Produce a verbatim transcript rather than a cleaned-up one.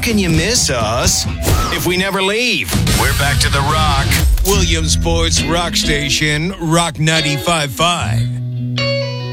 can you miss us if we never leave? We're back to The Rock. Williamsport's rock station, Rock ninety-five point five.